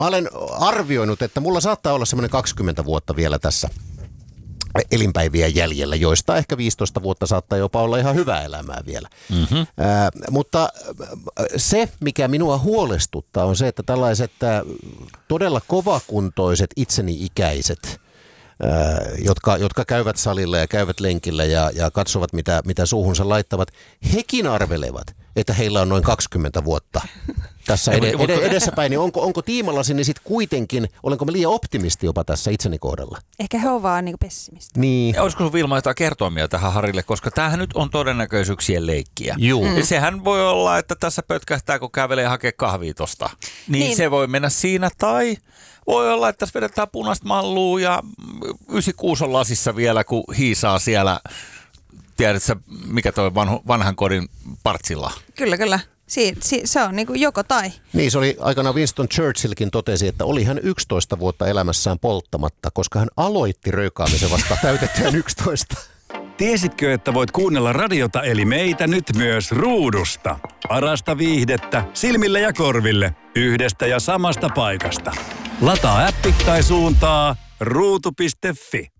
Mä olen arvioinut, että mulla saattaa olla semmoinen 20 vuotta vielä tässä elinpäiviä jäljellä, joista ehkä 15 vuotta saattaa jopa olla ihan hyvää elämää vielä. Mm-hmm. Mutta se, mikä minua huolestuttaa, on se, että tällaiset todella kovakuntoiset itseni-ikäiset, jotka käyvät salilla ja käyvät lenkillä ja katsovat, mitä suuhunsa laittavat, hekin arvelevat, että heillä on noin 20 vuotta tässä edessäpäin. Niin onko tiimallasini sitten kuitenkin, olenko mä liian optimisti jopa tässä itseni kohdalla? Ehkä he on vaan niin pessimisti. Niin. Ja olisiko sun Vilma jotain kertoimia tähän Harille, koska tämähän nyt on todennäköisyyksien leikkiä. Ja sehän voi olla, että tässä pötkähtää, kun kävelee hakea kahvia tosta. Niin se voi mennä siinä, tai voi olla, että tässä vedetään punaista mallua ja 96 on lasissa vielä, kun hiisaa siellä, tiedätkö mikä toi vanhan kodin partsilla? Kyllä. Se on niin kuin joko tai. Niin, se oli aikanaan Winston Churchillkin totesi, että oli hän 11 vuotta elämässään polttamatta, koska hän aloitti röykaamisen vasta täytettyään 11. Tiesitkö, että voit kuunnella radiota eli meitä nyt myös ruudusta? Parasta viihdettä silmille ja korville yhdestä ja samasta paikasta. Lataa appi tai suuntaa ruutu.fi.